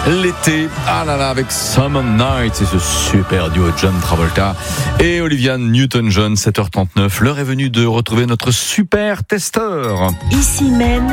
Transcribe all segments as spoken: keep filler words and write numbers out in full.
l'été. Ah là là, avec Summer Night, c'est ce super duo John Travolta et Olivia Newton-John. Sept heures trente-neuf, l'heure est venue de retrouver notre super testeur. Ici même,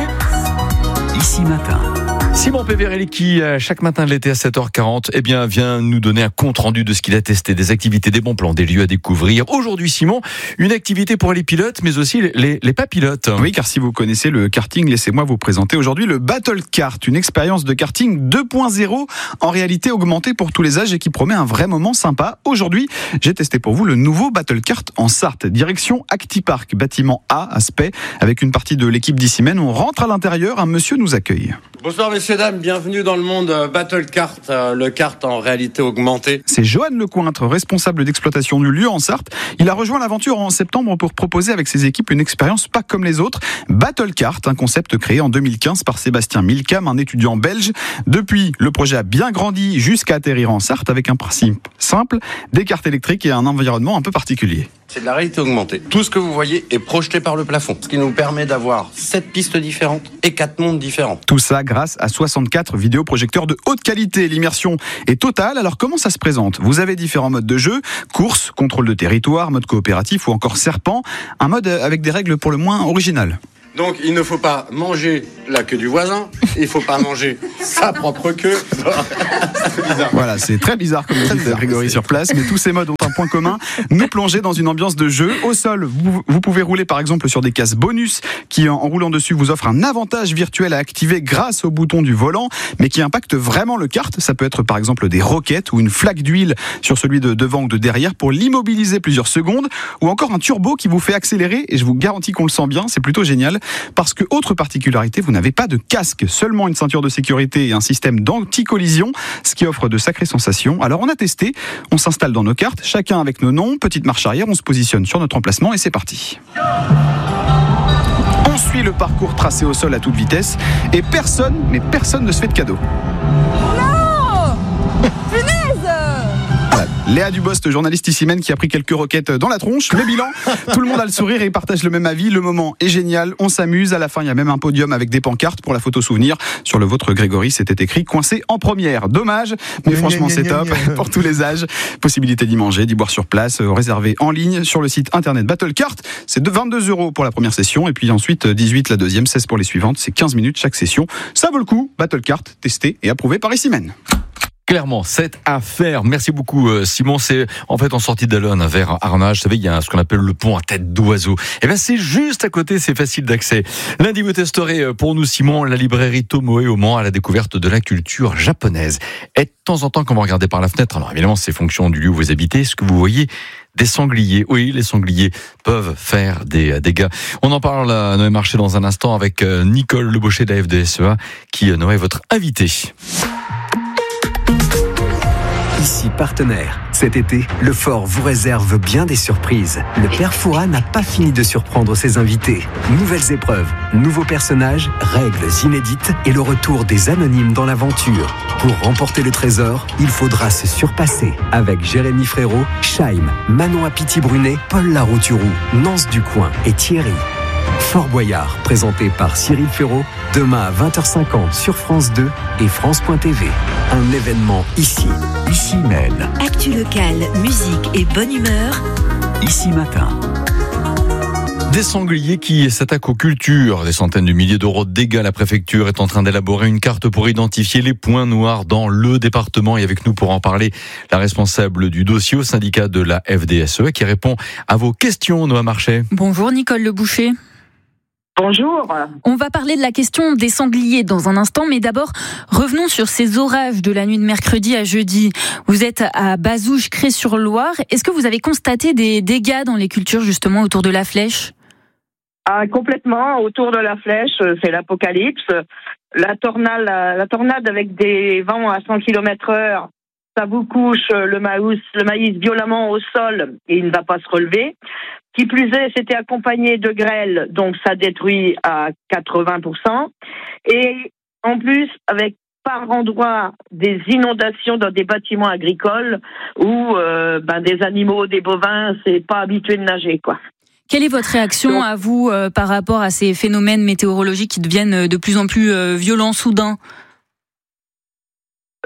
Ici matin. Simon Péverelli qui, chaque matin de l'été à sept heures quarante, eh bien, vient nous donner un compte-rendu de ce qu'il a testé, des activités, des bons plans, des lieux à découvrir. Aujourd'hui, Simon, une activité pour les pilotes, mais aussi les, les, les pas pilotes. Oui, car si vous connaissez le karting, laissez-moi vous présenter aujourd'hui le Battle Kart, une expérience de karting deux point zéro, en réalité augmentée pour tous les âges et qui promet un vrai moment sympa. Aujourd'hui, j'ai testé pour vous le nouveau Battle Kart en Sarthe, direction Actipark, bâtiment A, aspect, avec une partie de l'équipe d'Ici Même. On rentre à l'intérieur, un monsieur nous accueille. Bonsoir messieurs, dames, bienvenue dans le monde Battle Kart, euh, le kart en réalité augmentée. C'est Johan Lecointre, responsable d'exploitation du lieu en Sarthe. Il a rejoint l'aventure en septembre pour proposer avec ses équipes une expérience pas comme les autres. Battle Kart, un concept créé en deux mille quinze par Sébastien Milcam, un étudiant belge. Depuis, le projet a bien grandi jusqu'à atterrir en Sarthe avec un principe simple, des cartes électriques et un environnement un peu particulier. C'est de la réalité augmentée. Tout ce que vous voyez est projeté par le plafond, ce qui nous permet d'avoir sept pistes différentes et quatre mondes différents. Tout ça grâce à soixante-quatre vidéoprojecteurs de haute qualité. L'immersion est totale. Alors comment ça se présente ? Vous avez différents modes de jeu, course, contrôle de territoire, mode coopératif ou encore serpent. Un mode avec des règles pour le moins originales. Donc il ne faut pas manger la queue du voisin, il ne faut pas manger sa propre queue. C'est bizarre. Voilà, c'est très bizarre comme dit Grégory sur place, mais tous ces modes ont un point commun, nous plonger dans une ambiance de jeu. Au sol, vous, vous pouvez rouler par exemple sur des cases bonus qui, en, en roulant dessus, vous offrent un avantage virtuel à activer grâce au bouton du volant, mais qui impacte vraiment le kart. Ça peut être par exemple des roquettes ou une flaque d'huile sur celui de devant ou de derrière pour l'immobiliser plusieurs secondes, ou encore un turbo qui vous fait accélérer, et je vous garantis qu'on le sent bien, c'est plutôt génial. Parce que, autre particularité, vous n'avez pas de casque, seulement une ceinture de sécurité et un système d'anti-collision, ce qui offre de sacrées sensations. Alors on a testé, on s'installe dans nos cartes, chacun avec nos noms, petite marche arrière, on se positionne sur notre emplacement et c'est parti. On suit le parcours tracé au sol à toute vitesse et personne, mais personne ne se fait de cadeau. Léa Dubost, journaliste Ici Même, qui a pris quelques roquettes dans la tronche. Le bilan, tout le monde a le sourire et partage le même avis. Le moment est génial, on s'amuse. À la fin, il y a même un podium avec des pancartes pour la photo souvenir. Sur le vôtre, Grégory, c'était écrit coincé en première. Dommage, mais franchement, c'est top pour tous les âges. Possibilité d'y manger, d'y boire sur place, réservé en ligne sur le site internet Battle Kart. C'est de vingt-deux euros pour la première session et puis ensuite dix-huit la deuxième, seize pour les suivantes. C'est quinze minutes chaque session. Ça vaut le coup. Battle Kart, testé et approuvé par Ici Même. Clairement, cette affaire. Merci beaucoup, Simon. C'est en fait en sortie d'Alonne, vers Arnage. Vous savez, il y a ce qu'on appelle le pont à tête d'oiseau. Et bien, c'est juste à côté, c'est facile d'accès. Lundi, vous testerez pour nous, Simon, la librairie Tomoe au Mans à la découverte de la culture japonaise. Et de temps en temps, quand vous regardez par la fenêtre, alors évidemment, c'est fonction du lieu où vous habitez, est-ce que vous voyez des sangliers? Oui, les sangliers peuvent faire des dégâts. On en parle à Noé Marché dans un instant avec Nicole Lebaucher de la F D S E A, qui, Noé, est votre invitée. Ici partenaire. Cet été, le Fort vous réserve bien des surprises. Le Père Fouras n'a pas fini de surprendre ses invités. Nouvelles épreuves, nouveaux personnages, règles inédites et le retour des anonymes dans l'aventure. Pour remporter le trésor, il faudra se surpasser. Avec Jérémy Frérot, Chaim, Manon Apiti-Brunet, Paul Larouturou, Nance Ducoing et Thierry. Fort Boyard, présenté par Cyril Ferraud, demain à vingt heures cinquante sur France deux et France point T V. Un événement ici, Ici Même. actu locale, musique et bonne humeur. Ici Matin. Des sangliers qui s'attaquent aux cultures. Des centaines de milliers d'euros de dégâts. La préfecture est en train d'élaborer une carte pour identifier les points noirs dans le département. Et avec nous pour en parler, la responsable du dossier au syndicat de la F D S E A qui répond à vos questions, Noah Marchais. Bonjour Nicole Lebaucher. Bonjour. On va parler de la question des sangliers dans un instant, mais d'abord, revenons sur ces orages de la nuit de mercredi à jeudi. Vous êtes à Bazouges, Cré-sur-Loire. Est-ce que vous avez constaté des dégâts dans les cultures justement autour de la Flèche ? Ah, complètement, autour de la Flèche, c'est l'apocalypse. La tornade, la, la tornade avec des vents à cent kilomètres heure, ça vous couche le maïs, le maïs violemment au sol et il ne va pas se relever. Qui plus est, c'était accompagné de grêle, donc ça détruit à quatre-vingts pour cent. Et en plus, avec par endroits des inondations dans des bâtiments agricoles où euh, ben, des animaux, des bovins, c'est pas habitué de nager, quoi. Quelle est votre réaction donc, à vous euh, par rapport à ces phénomènes météorologiques qui deviennent de plus en plus euh, violents, soudains ?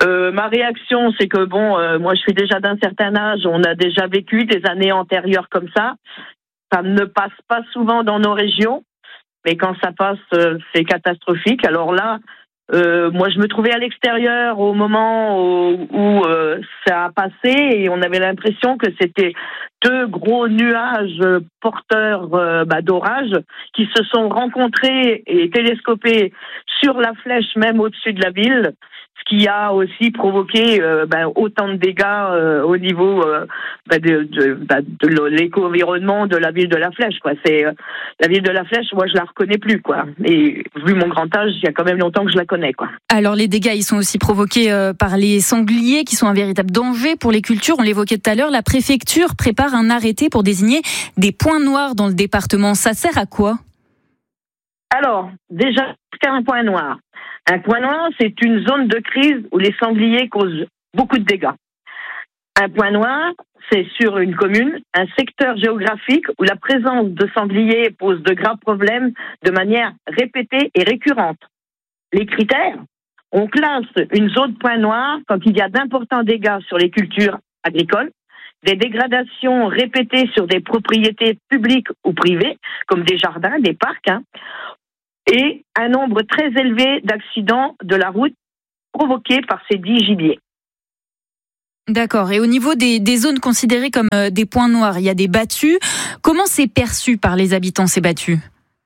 Euh, ma réaction, c'est que bon, euh, moi je suis déjà d'un certain âge, on a déjà vécu des années antérieures comme ça. Ça ne passe pas souvent dans nos régions, mais quand ça passe, euh, c'est catastrophique. Alors là, euh, moi je me trouvais à l'extérieur au moment où, où euh, ça a passé et on avait l'impression que c'était deux gros nuages porteurs euh, bah, d'orage qui se sont rencontrés et télescopés sur la flèche même au-dessus de la ville, ce qui a aussi provoqué euh, bah, autant de dégâts euh, au niveau euh, bah, de, de, bah, de l'éco-environnement de la ville de la Flèche, quoi. C'est euh, la ville de la Flèche, moi je la reconnais plus, quoi. Et vu mon grand âge, il y a quand même longtemps que je la connais, quoi. Alors les dégâts, ils sont aussi provoqués euh, par les sangliers, qui sont un véritable danger pour les cultures. On l'évoquait tout à l'heure. La préfecture prépare un arrêté pour désigner des points noirs dans le département. Ça sert à quoi ? Alors, déjà, c'est un point noir. Un point noir, c'est une zone de crise où les sangliers causent beaucoup de dégâts. Un point noir, c'est sur une commune, un secteur géographique où la présence de sangliers pose de graves problèmes de manière répétée et récurrente. Les critères, on classe une zone point noir quand il y a d'importants dégâts sur les cultures agricoles, des dégradations répétées sur des propriétés publiques ou privées, comme des jardins, des parcs, hein, et un nombre très élevé d'accidents de la route provoqués par ces dits gibiers. D'accord. Et au niveau des, des zones considérées comme euh, des points noirs, il y a des battues. Comment c'est perçu par les habitants, ces battues ?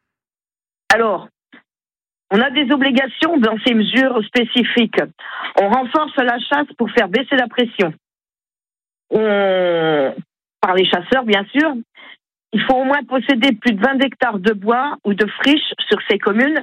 Alors, on a des obligations dans ces mesures spécifiques. On renforce la chasse pour faire baisser la pression. On... Par les chasseurs, bien sûr. Il faut au moins posséder plus de vingt hectares de bois ou de friches sur ces communes.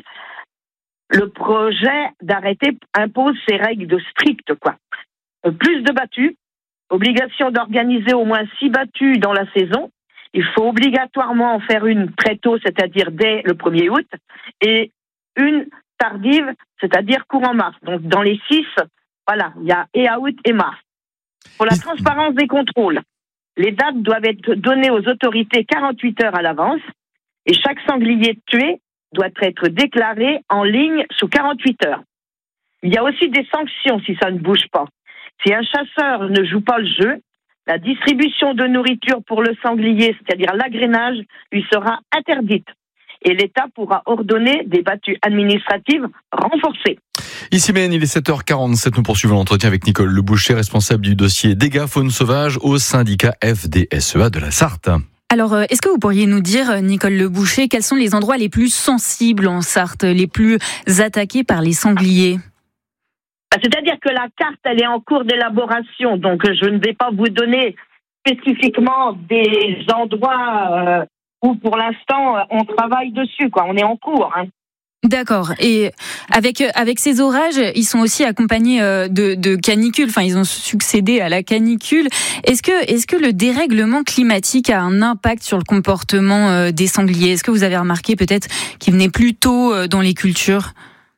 Le projet d'arrêté impose ces règles strictes, quoi. Plus de battues, obligation d'organiser au moins six battues dans la saison. Il faut obligatoirement en faire une très tôt, c'est-à-dire dès le premier août, et une tardive, c'est-à-dire courant mars. Donc dans les six, voilà, il y a et à août et mars. Pour la transparence des contrôles, les dates doivent être données aux autorités quarante-huit heures à l'avance, et chaque sanglier tué doit être déclaré en ligne sous quarante-huit heures. Il y a aussi des sanctions si ça ne bouge pas. Si un chasseur ne joue pas le jeu, la distribution de nourriture pour le sanglier, c'est-à-dire l'agrainage, lui sera interdite. Et l'État pourra ordonner des battues administratives renforcées. Ici même, il est sept heures quarante-sept. Nous poursuivons l'entretien avec Nicole Le Boucher, responsable du dossier dégâts faune sauvage au syndicat F D S E A de la Sarthe. Alors, est-ce que vous pourriez nous dire, Nicole Le Boucher, quels sont les endroits les plus sensibles en Sarthe, les plus attaqués par les sangliers ? C'est-à-dire que la carte, elle est en cours d'élaboration, donc je ne vais pas vous donner spécifiquement des endroits euh, où pour l'instant on travaille dessus, quoi. On est en cours, hein. D'accord. Et avec avec ces orages, ils sont aussi accompagnés de, de canicules. Enfin, ils ont succédé à la canicule. Est-ce que est-ce que le dérèglement climatique a un impact sur le comportement des sangliers ? Est-ce que vous avez remarqué peut-être qu'ils venaient plus tôt dans les cultures ?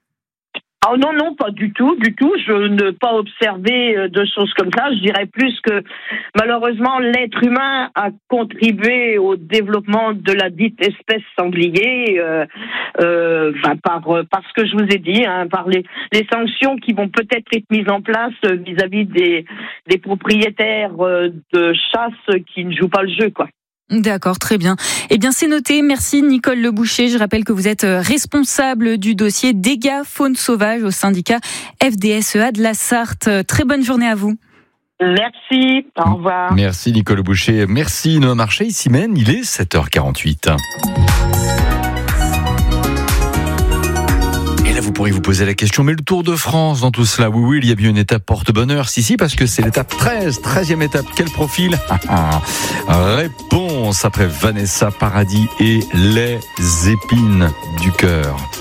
Oh non, non, pas du tout, du tout. Je n'ai pas observé de choses comme ça. Je dirais plus que, malheureusement, l'être humain a contribué au développement de la dite espèce sanglier euh, euh, bah, par, par ce que je vous ai dit, hein, par les, les sanctions qui vont peut-être être mises en place vis-à-vis des, des propriétaires de chasse qui ne jouent pas le jeu, quoi. D'accord, très bien. Eh bien, c'est noté. Merci Nicole Le Boucher. Je rappelle que vous êtes responsable du dossier dégâts faune sauvage au syndicat F D S E A de la Sarthe. Très bonne journée à vous. Merci, au revoir. Merci Nicole Le Boucher. Merci Noah Marché. Ici même, il est sept heures quarante-huit. Vous pourriez vous poser la question, mais le Tour de France dans tout cela, oui, oui, il y a bien une étape porte-bonheur, si, si, parce que c'est l'étape treize, treizième étape. Quel profil ? Réponse après Vanessa Paradis et les épines du cœur.